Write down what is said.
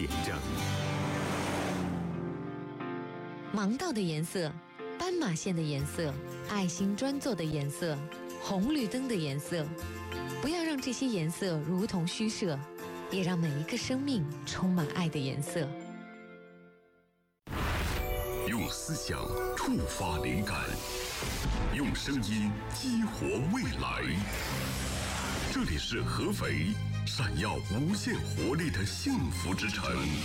点证。 盲道的颜色，斑马线的颜色，爱心专座的颜色，红绿灯的颜色，不要让这些颜色如同虚设，也让每一个生命充满爱的颜色。 用思想触发灵感，用声音激活未来。这里是合肥，闪耀无限活力的幸福之城。